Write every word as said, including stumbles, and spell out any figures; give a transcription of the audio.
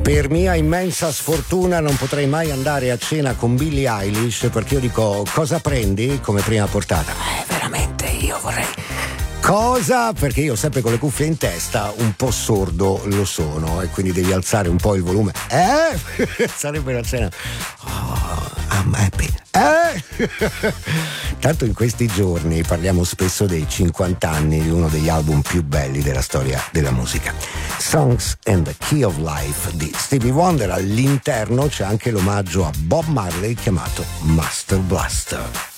Per mia immensa sfortuna non potrei mai andare a cena con Billie Eilish, perché io dico: cosa prendi come prima portata? Eh, veramente io vorrei. Cosa? Perché io sempre con le cuffie in testa un po' sordo lo sono, e quindi devi alzare un po' il volume. Eh? Sarebbe una cena. Oh, I'm happy. Eh? Tanto in questi giorni parliamo spesso dei cinquanta anni di uno degli album più belli della storia della musica. Songs and the Key of Life di Stevie Wonder. All'interno c'è anche l'omaggio a Bob Marley chiamato Master Blaster.